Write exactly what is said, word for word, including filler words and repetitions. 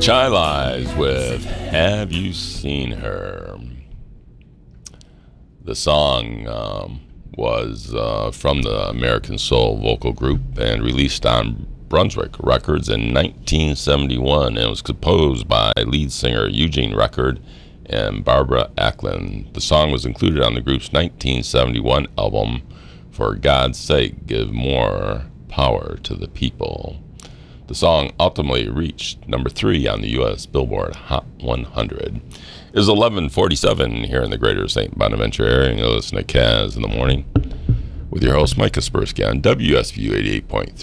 Chai Lies with Have You Seen Her? The song um, was uh, from the American Soul vocal group and released on Brunswick Records in nineteen seventy-one. And it was composed by lead singer Eugene Record and Barbara Acklin. The song was included on the group's nineteen seventy-one album, For God's Sake, Give More Power to the People. The song ultimately reached number three on the U S Billboard Hot one hundred. It is eleven forty-seven here in the greater Saint Bonaventure area, and you listen to Kaz in the Morning with your host, Mike Kaspersky, on W S V U eighty-eight point three.